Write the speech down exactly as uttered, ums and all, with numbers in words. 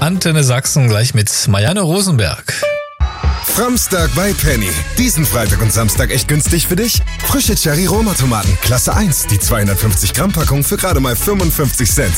Antenne Sachsen gleich mit Marianne Rosenberg. Framstag bei Penny. Diesen Freitag und Samstag echt günstig für dich? Frische Cherry-Roma-Tomaten, Klasse eins, die zweihundertfünfzig Gramm Packung für gerade mal fünfundfünfzig Cent.